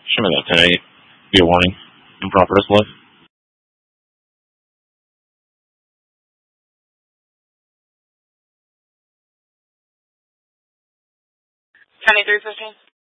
Show me that 10-8. Be a warning. Improper display. 2315.